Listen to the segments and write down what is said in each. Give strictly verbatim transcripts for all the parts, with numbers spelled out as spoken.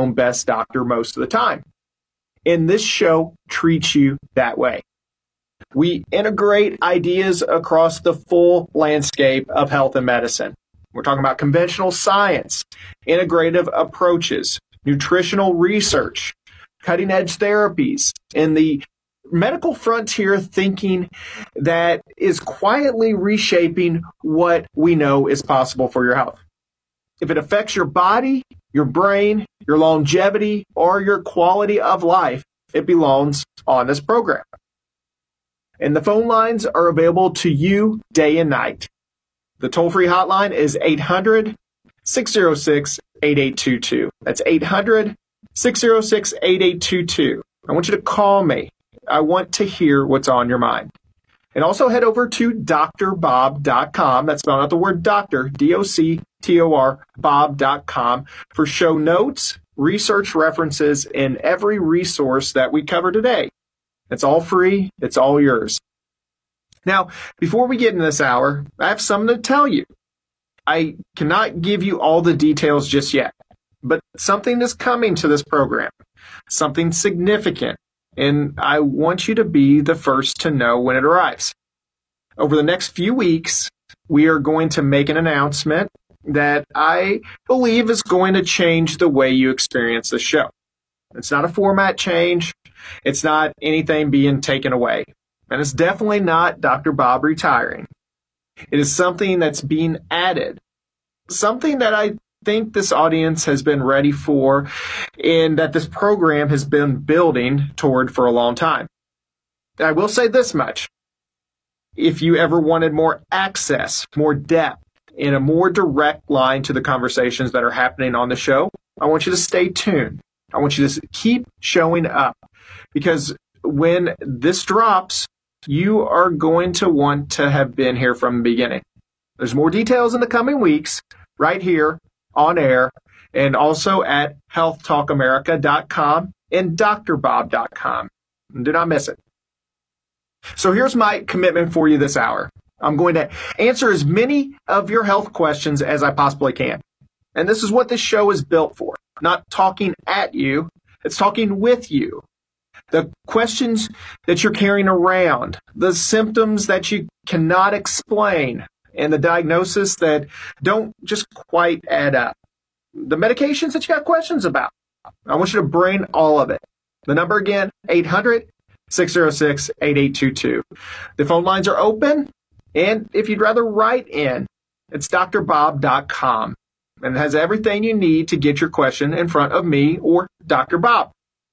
own best doctor most of the time. And this show treats you that way. We integrate ideas across the full landscape of health and medicine. We're talking about conventional science, integrative approaches, nutritional research, cutting-edge therapies, and the medical frontier thinking that is quietly reshaping what we know is possible for your health. If it affects your body, your brain, your longevity, or your quality of life, it belongs on this program. And the phone lines are available to you day and night. The toll-free hotline is eight hundred, six oh six, eight eight two two. That's eight hundred, six oh six, eight eight two two. I want you to call me. I want to hear what's on your mind. And also head over to D R bob dot com. That's spelling out the word doctor, D O C T O R, bob dot com, for show notes, research references, and every resource that we cover today. It's all free. It's all yours. Now, before we get in this hour, I have something to tell you. I cannot give you all the details just yet, but something is coming to this program, something significant, and I want you to be the first to know when it arrives. Over the next few weeks, we are going to make an announcement that I believe is going to change the way you experience the show. It's not a format change. It's not anything being taken away. And it's definitely not Doctor Bob retiring. It is something that's being added. Something that I think this audience has been ready for and that this program has been building toward for a long time. I will say this much. If you ever wanted more access, more depth, and a more direct line to the conversations that are happening on the show, I want you to stay tuned. I want you to keep showing up, because when this drops, you are going to want to have been here from the beginning. There's more details in the coming weeks right here on air and also at health talk america dot com and D R bob dot com. Do not miss it. So here's my commitment for you this hour. I'm going to answer as many of your health questions as I possibly can. And this is what this show is built for. Not talking at you, it's talking with you. The questions that you're carrying around, the symptoms that you cannot explain, and the diagnosis that don't just quite add up. The medications that you got questions about. I want you to bring all of it. The number again, eight hundred, six oh six, eight eight two two. The phone lines are open, and if you'd rather write in, it's D R bob dot com. And it has everything you need to get your question in front of me or Doctor Bob.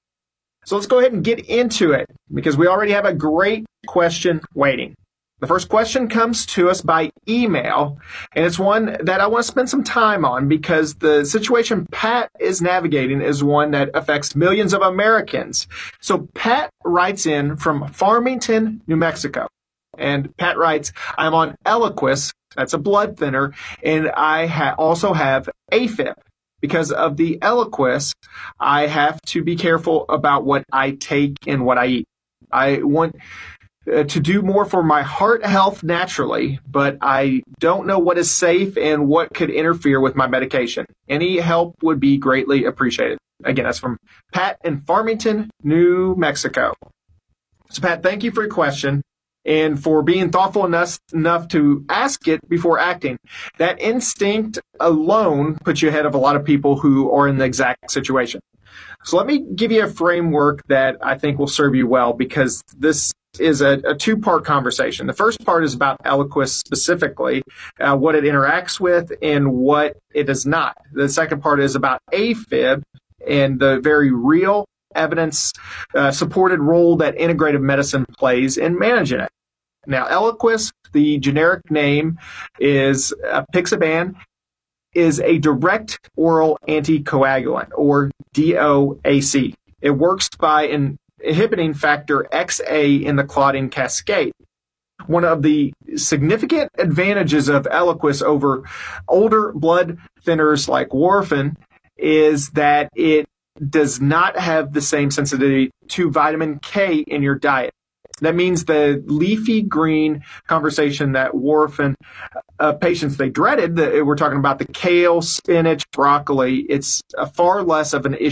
So let's go ahead and get into it, because we already have a great question waiting. The first question comes to us by email, and it's one that I want to spend some time on because the situation Pat is navigating is one that affects millions of Americans. So Pat writes in from Farmington, New Mexico. And Pat writes, I'm on Eliquis, that's a blood thinner, and I ha- also have AFib. Because of the Eliquis, I have to be careful about what I take and what I eat. I want uh, to do more for my heart health naturally, but I don't know what is safe and what could interfere with my medication. Any help would be greatly appreciated. Again, that's from Pat in Farmington, New Mexico. So Pat, thank you for your question and for being thoughtful enough, enough to ask it before acting. That instinct alone puts you ahead of a lot of people who are in the exact situation. So let me give you a framework that I think will serve you well, because this is a, a two-part conversation. The first part is about Eliquis specifically, uh, what it interacts with and what it does not. The second part is about AFib and the very real evidence uh, supported role that integrative medicine plays in managing it. Now, Eliquis, the generic name is uh, Apixaban, is a direct oral anticoagulant, or D O A C. It works by in inhibiting factor X A in the clotting cascade. One of the significant advantages of Eliquis over older blood thinners like warfarin is that it does not have the same sensitivity to vitamin K in your diet. That means the leafy green conversation that warfarin uh, patients, they dreaded, the, we're talking about the kale, spinach, broccoli, it's a far less of an issue